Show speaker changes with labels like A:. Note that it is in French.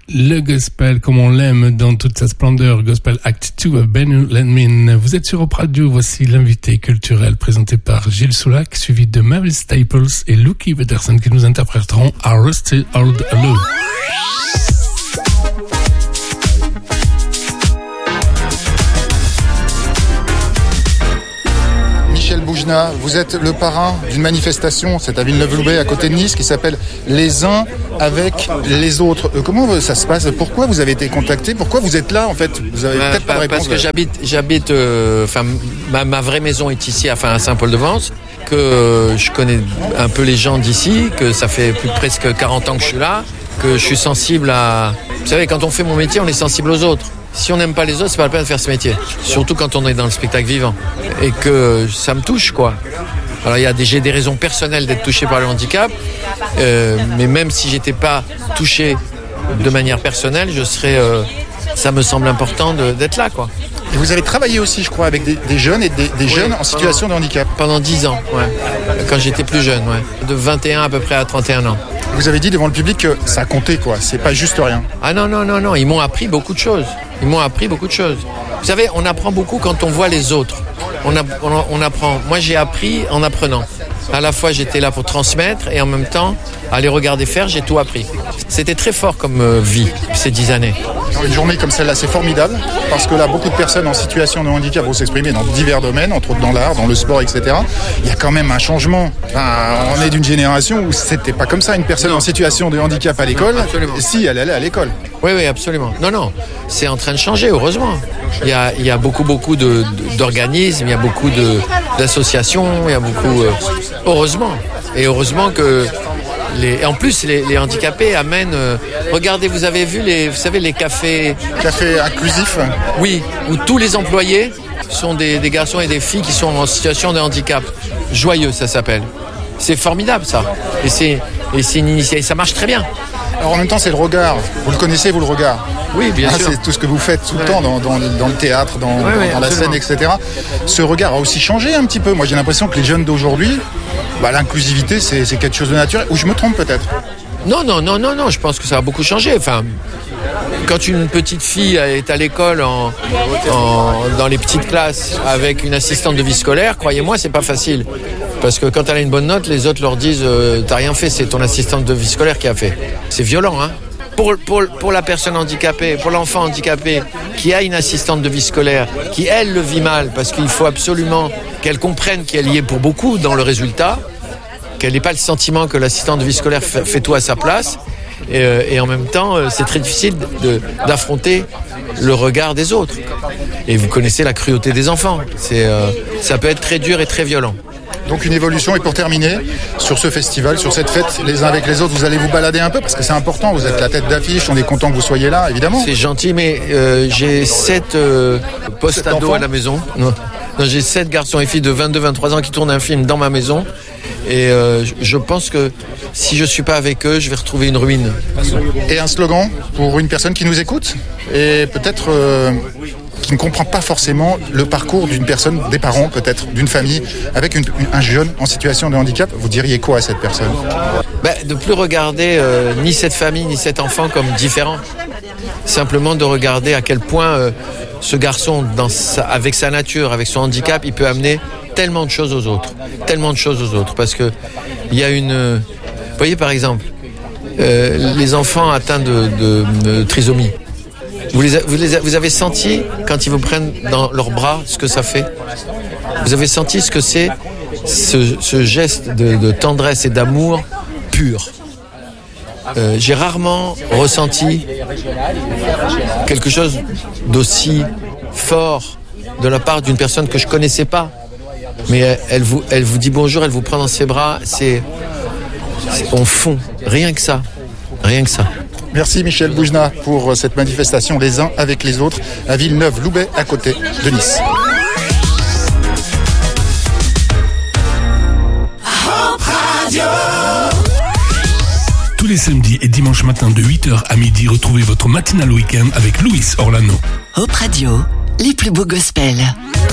A: Le gospel comme on l'aime dans toute sa splendeur, Gospel Act 2 of Ben Lendmin. Vous êtes sur Europe Radio, voici l'invité culturel présenté par Gilles Soulac, suivi de Mavis Staples et Lucky Peterson qui nous interpréteront A Rusty Old Love.
B: Michel Boujna, vous êtes le parrain d'une manifestation, c'est à Villeneuve-Loubet, à côté de Nice, qui s'appelle Les uns avec les autres. Comment ça se passe? Pourquoi vous avez été contacté? Pourquoi vous êtes là, en fait? Vous avez peut-être pas de réponse.
C: Parce que j'habite ma vraie maison est ici, à Saint-Paul-de-Vence, que je connais un peu les gens d'ici, que ça fait presque 40 ans que je suis là, que je suis sensible à... Vous savez, quand on fait mon métier, on est sensible aux autres. Si on n'aime pas les autres, c'est pas la peine de faire ce métier. Surtout quand on est dans le spectacle vivant. Et que ça me touche, quoi. Alors j'ai des raisons personnelles d'être touché par le handicap, mais même si j'étais pas touché de manière personnelle, ça me semble important d'être là, quoi.
B: Et vous avez travaillé aussi, je crois, avec des jeunes et des jeunes en situation de handicap.
C: Pendant 10 ans, ouais. Quand j'étais plus jeune, ouais. De 21 à peu près à 31 ans.
B: Vous avez dit devant le public que ça comptait, quoi. C'est pas juste rien.
C: Ah non. Ils m'ont appris beaucoup de choses. Vous savez, on apprend beaucoup quand on voit les autres. On apprend. Moi, j'ai appris en apprenant. À la fois, j'étais là pour transmettre et en même temps, à les regarder faire, j'ai tout appris. C'était très fort comme vie, ces 10 années.
B: Une journée comme celle-là, c'est formidable, parce que là, beaucoup de personnes en situation de handicap vont s'exprimer dans divers domaines, entre autres dans l'art, dans le sport, etc. Il y a quand même un changement. On est d'une génération où c'était pas comme ça, une personne en situation de handicap à l'école. Si, elle allait à l'école.
C: Oui, absolument. Non, c'est en train de changer, heureusement. Il y a beaucoup d'organismes, il y a beaucoup d'associations, il y a beaucoup... heureusement. Et heureusement que... En plus, les handicapés amènent... regardez, vous avez vu les cafés...
B: Cafés inclusifs.
C: Oui, où tous les employés sont des garçons et des filles qui sont en situation de handicap. Joyeux, ça s'appelle. C'est formidable, ça. Et c'est une initiative. Ça marche très bien.
B: Alors en même temps, c'est le regard. Vous le connaissez, vous, le regard?
C: Oui, bien sûr.
B: C'est tout ce que vous faites tout le temps dans le théâtre, dans la scène, etc. Ce regard a aussi changé un petit peu. Moi, j'ai l'impression que les jeunes d'aujourd'hui, l'inclusivité, c'est quelque chose de naturel. Ou je me trompe peut-être?
C: Non, je pense que ça a beaucoup changé. Enfin, quand une petite fille est à l'école dans les petites classes avec une assistante de vie scolaire, croyez-moi, c'est pas facile. Parce que quand elle a une bonne note, les autres leur disent t'as rien fait, c'est ton assistante de vie scolaire qui a fait. C'est violent, hein. Pour la personne handicapée, pour l'enfant handicapé qui a une assistante de vie scolaire, qui elle le vit mal, parce qu'il faut absolument qu'elle comprenne qu'elle y est pour beaucoup dans le résultat, qu'elle n'ait pas le sentiment que l'assistante de vie scolaire fait tout à sa place, et en même temps c'est très difficile d'affronter le regard des autres. Et vous connaissez la cruauté des enfants, ça peut être très dur et très violent.
B: Donc une évolution. Et pour terminer, sur ce festival, sur cette fête, les uns avec les autres, vous allez vous balader un peu parce que c'est important, vous êtes la tête d'affiche, on est content que vous soyez là, évidemment.
C: C'est gentil, mais j'ai 7 post-ados à la maison. Non, j'ai 7 garçons et filles de 22-23 ans qui tournent un film dans ma maison. Et je pense que si je ne suis pas avec eux, je vais retrouver une ruine.
B: Et un slogan pour une personne qui nous écoute et peut-être... qui ne comprend pas forcément le parcours d'une personne, des parents peut-être, d'une famille, avec un jeune en situation de handicap, vous diriez quoi à cette personne?
C: De ne plus regarder ni cette famille, ni cet enfant comme différents. Simplement de regarder à quel point ce garçon, avec sa nature, avec son handicap, il peut amener tellement de choses aux autres. Parce que il y a une... Vous voyez par exemple, les enfants atteints de trisomie. Vous avez senti, quand ils vous prennent dans leurs bras, ce que ça fait? Vous avez senti ce que c'est, ce geste de tendresse et d'amour pur? J'ai rarement ressenti quelque chose d'aussi fort de la part d'une personne que je ne connaissais pas. Mais elle vous dit bonjour, elle vous prend dans ses bras, on fond, rien que ça.
B: Merci Michel Boujna pour cette manifestation Les uns avec les autres à Villeneuve-Loubet à côté de Nice.
A: Tous les samedis et dimanches matins de 8h à midi, retrouvez votre matinale week-end avec Louis Orlano.
D: Hop Radio, les plus beaux gospels.